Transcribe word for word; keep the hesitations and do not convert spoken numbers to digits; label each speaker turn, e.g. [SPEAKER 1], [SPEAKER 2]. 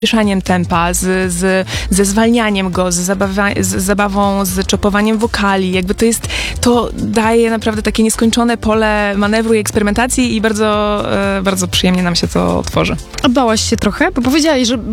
[SPEAKER 1] przyspieszaniem tempa, z, z, ze zwalnianiem go, z, zabawa, z zabawą, z czopowaniem wokali. Jakby to jest, to daje naprawdę takie nieskończone pole manewru i eksperymentacji i bardzo, e, bardzo przyjemnie nam się to tworzy.
[SPEAKER 2] A bałaś się trochę? Bo powiedziałaś, że